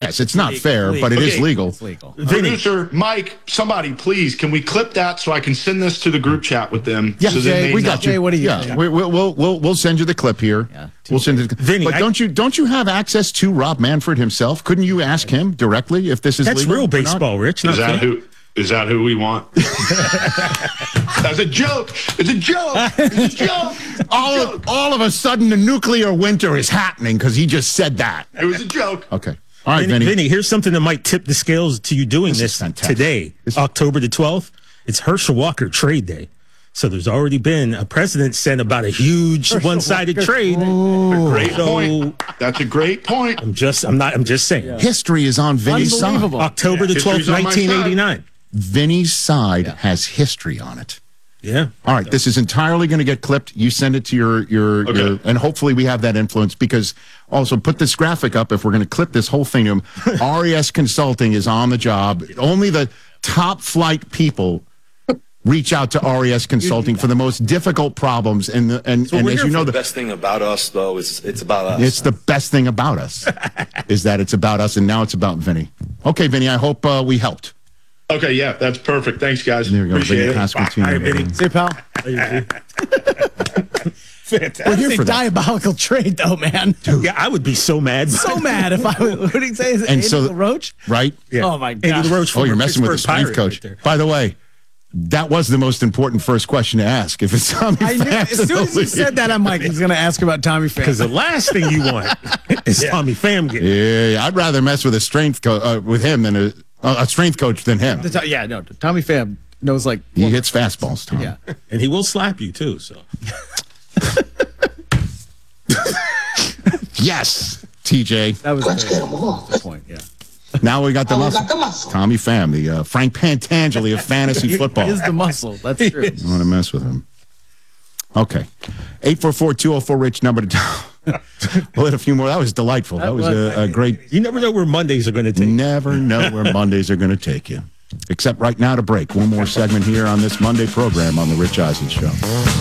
Yes, it's not fair, but it is legal. It's legal. Producer Mike, somebody, please, can we clip that so I can send this to the group chat with them? Yeah, so Jay, we got you. Jay, what do you think? We'll send you the clip here. Yeah, we'll send it. Vinny, but don't you have access to Rob Manfred himself? Couldn't you ask him directly if this is That's legal real baseball, Rich. Is that who we want? That's a joke. It's a joke. It's a joke. All of a sudden, the nuclear winter is happening because he just said that. It was a joke. Okay. All right, Vinny, here's something that might tip the scales to you doing this today, October the 12th. It's Herschel Walker Trade Day. So there's already been a president sent about a huge one-sided trade. Great point. That's a great point. I'm just saying. Yeah. History is on Vinny's side. October the 12th, 1989. Vinny's side has history on it. Yeah. All right. This is entirely going to get clipped. You send it to your and hopefully we have that influence, because also put this graphic up if we're going to clip this whole thing to him. RES Consulting is on the job. Only the top flight people reach out to RES Consulting for the most difficult problems. And as you know, the best thing about us, though, is it's about us. It's the best thing about us is that it's about us, and now it's about Vinny. Okay, Vinny, I hope we helped. Okay, yeah, that's perfect. Thanks, guys. There we go. Appreciate Vinny. All right, Vinny. See you, pal. Fantastic. We're here for that. Diabolical trade, though, man. Yeah, I would be so mad. So mad if I would. What did he say? Is it And so- the Roach? Right? Yeah. Oh, my Andy God. the Roach. Oh, you're messing with the Pittsburgh strength Pirate coach. right there. By the way, that was the most important first question to ask. If it's Tommy I knew, as soon as he said that, I'm like, he's going to ask about Tommy Pham. Because the last thing you want is Tommy Pham getting. Yeah, I'd rather mess with a strength with him than a strength coach than him. Yeah, no, Tommy Pham knows, like... He hits fastballs, Tom. Yeah. And he will slap you, too, so. Yes, TJ. That was the point, yeah. Now we got the muscle. Tommy Pham, the Frank Pantangeli of fantasy football. He is the muscle. That's true. I want to mess with him. Okay. 844-204-RICH number to we'll hit a few more. That was delightful. That was a great... You never know where Mondays are going to take you. Never know where Mondays are going to take you. Except right now to break. One more segment here on this Monday program on The Rich Eisen Show.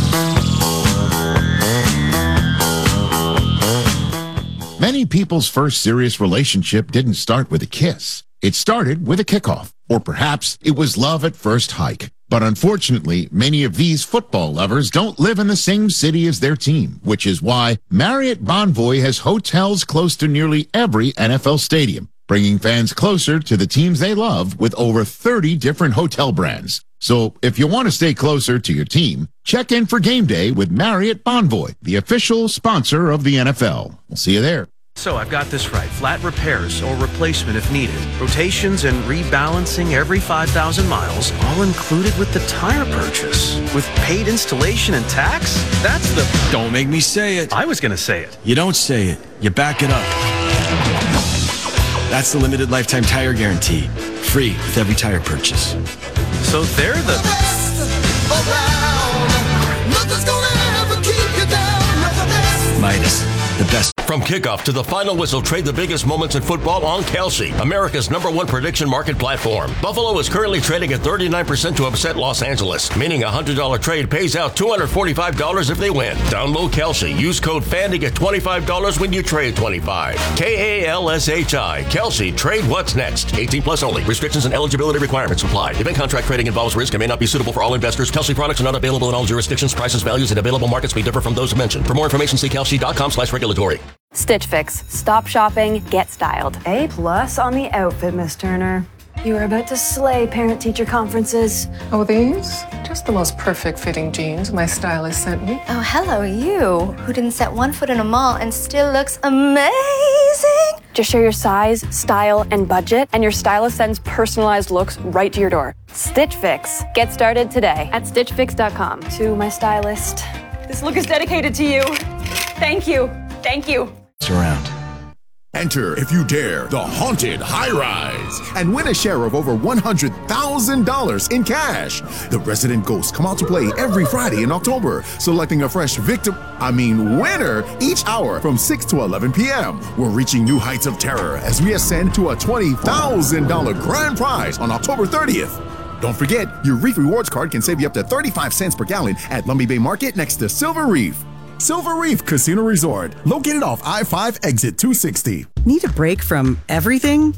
Many people's first serious relationship didn't start with a kiss. It started with a kickoff. Or perhaps it was love at first hike. But unfortunately, many of these football lovers don't live in the same city as their team, which is why Marriott Bonvoy has hotels close to nearly every NFL stadium, bringing fans closer to the teams they love with over 30 different hotel brands. So if you want to stay closer to your team, check in for game day with Marriott Bonvoy, the official sponsor of the NFL. We'll see you there. So I've got this right. Flat repairs or replacement if needed. Rotations and rebalancing every 5,000 miles, all included with the tire purchase. With paid installation and tax? That's the... Don't make me say it. I was going to say it. You don't say it. You back it up. That's the limited lifetime tire guarantee. Free with every tire purchase. So they're the... Midas, the best. From kickoff to the final whistle, trade the biggest moments in football on Kelsey, America's #1 prediction market platform. Buffalo is currently trading at 39% to upset Los Angeles, meaning a $100 trade pays out $245 if they win. Download Kelsey. Use code FAN to get $25 when you trade $25. KALSHI. Kelsey. Trade what's next. 18 plus only. Restrictions and eligibility requirements apply. Event contract trading involves risk and may not be suitable for all investors. Kelsey products are not available in all jurisdictions. Prices, values, and available markets may differ from those mentioned. For more information, see kelsey.com/regulatory. Stitch Fix. Stop shopping, get styled. A+ on the outfit, Miss Turner. You are about to slay parent-teacher conferences. Oh, these? Just the most perfect fitting jeans my stylist sent me. Oh, hello, you, who didn't set one foot in a mall and still looks amazing. Just share your size, style, and budget, and your stylist sends personalized looks right to your door. Stitch Fix. Get started today at stitchfix.com. To my stylist, this look is dedicated to you. Thank you. Thank you. Around. Enter, if you dare, the Haunted High Rise and win a share of over $100,000 in cash. The resident ghosts come out to play every Friday in October, selecting a fresh winner each hour from 6 to 11 p.m. We're reaching new heights of terror as we ascend to a $20,000 grand prize on October 30th. Don't forget, your Reef Rewards card can save you up to 35 cents per gallon at Lumby Bay Market next to Silver Reef. Silver Reef Casino Resort, located off I-5 exit 260. Need a break from everything?